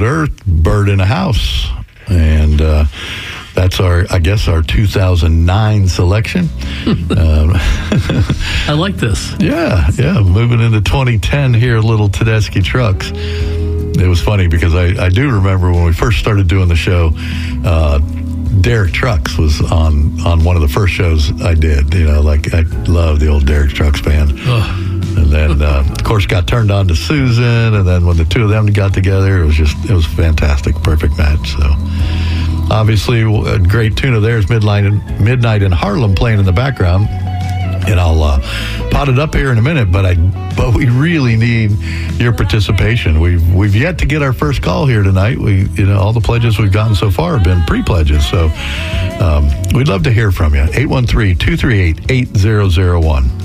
Earth, Bird in a House. And that's our 2009 selection. I like this. Yeah. Moving into 2010 here, little Tedeschi Trucks. It was funny because I do remember when we first started doing the show, Derek Trucks was on one of the first shows I did. I love the old Derek Trucks band. And then, of course, got turned on to Susan. And then when the two of them got together, it was fantastic. Perfect match. So obviously a great tune of theirs, Midnight in Harlem, playing in the background. And I'll pot it up here in a minute, but we really need your participation. We've yet to get our first call here tonight. All the pledges we've gotten so far have been pre-pledges, so we'd love to hear from you. 813-238-8001.